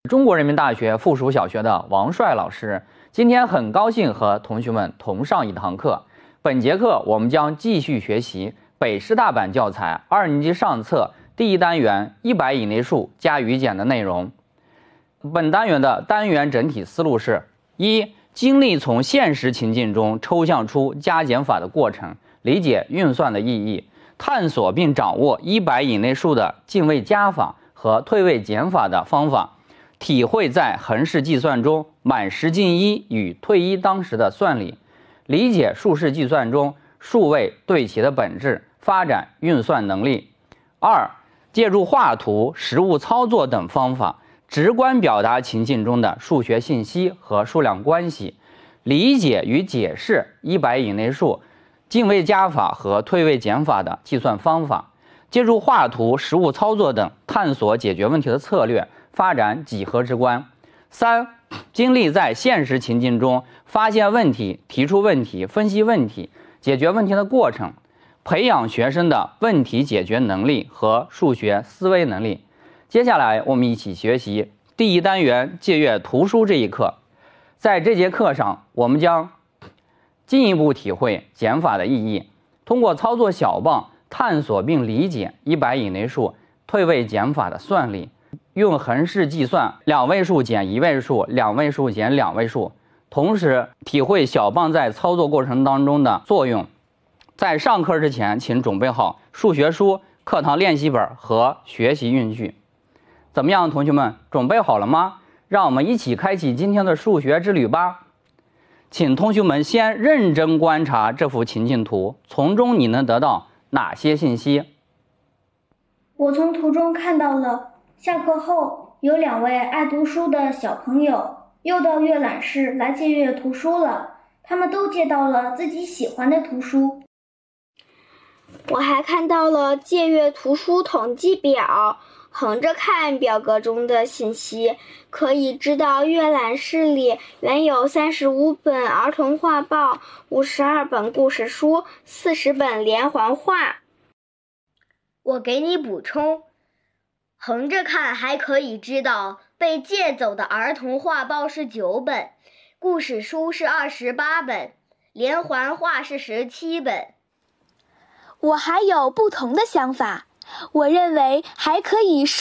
中国人民大学附属小学的王帅老师，今天很高兴和同学们同上一堂课。本节课我们将继续学习北师大版教材2年级上册第1单元100以内数加语减的内容。本单元的单元整体思路是：一、经历从现实情境中抽象出加减法的过程，理解运算的意义，探索并掌握100以内数的进位加法和退位减法的方法，体会在横式计算中满十进一与退一当时的算理，理解竖式计算中数位对齐的本质，发展运算能力。二、借助画图、实物操作等方法，直观表达情境中的数学信息和数量关系，理解与解释100以内数进位加法和退位减法的计算方法，借助画图、实物操作等探索解决问题的策略，发展几何直观。三、经历在现实情境中发现问题、提出问题、分析问题、解决问题的过程，培养学生的问题解决能力和数学思维能力。接下来我们一起学习第1单元借阅图书这一课。在这节课上，我们将进一步体会减法的意义，通过操作小棒探索并理解100以内数退位减法的算力，用横式计算2位数减1位数、2位数减2位数，同时体会小棒在操作过程当中的作用。在上课之前，请准备好数学书、课堂练习本和学习用具。怎么样，同学们准备好了吗？让我们一起开启今天的数学之旅吧。请同学们先认真观察这幅情境图，从中你能得到哪些信息？ 我从图中看到了下课后有2位爱读书的小朋友又到阅览室来借阅图书了，他们都借到了自己喜欢的图书。 我还看到了借阅图书统计表，横着看表格中的信息，可以知道阅览室里原有35本儿童画报、52本故事书、40本连环画。 我给你补充，横着看还可以知道被借走的儿童画报是9本，故事书是28本，连环画是17本。 我还有不同的想法，我认为还可以